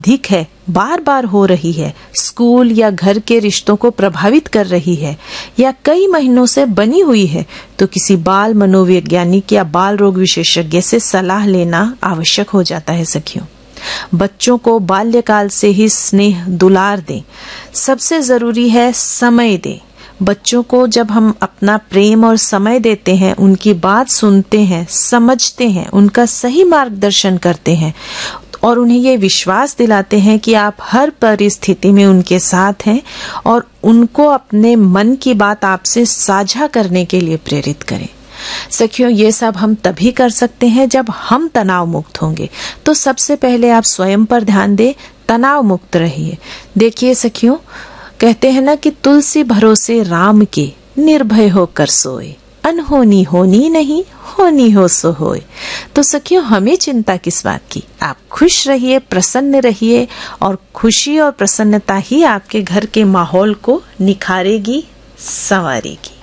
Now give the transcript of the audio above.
अधिक है, बार बार हो रही है, स्कूल या घर के रिश्तों को प्रभावित कर रही है या कई महीनों से बनी हुई है, तो किसी बाल मनोवैज्ञानिक या बाल रोग विशेषज्ञ से सलाह लेना आवश्यक हो जाता है सखियों। बच्चों को बाल्यकाल से ही स्नेह दुलार दें। सबसे जरूरी है समय दें। बच्चों को जब हम अपना प्रेम और समय देते हैं, उनकी बात सुनते हैं, समझते हैं, उनका सही मार्गदर्शन करते हैं और उन्हें ये विश्वास दिलाते हैं कि आप हर परिस्थिति में उनके साथ हैं और उनको अपने मन की बात आपसे साझा करने के लिए प्रेरित करें। सखियों, ये सब हम तभी कर सकते हैं जब हम तनाव मुक्त होंगे। तो सबसे पहले आप स्वयं पर ध्यान दें, तनाव मुक्त रहिए। देखिए सखियों, कहते हैं ना कि तुलसी भरोसे राम के, निर्भय होकर सोए, अनहोनी होनी नहीं, होनी हो सो होए। तो सखियों, हमें चिंता किस बात की? आप खुश रहिए, प्रसन्न रहिए और खुशी और प्रसन्नता ही आपके घर के माहौल को निखारेगी, संवारेगी।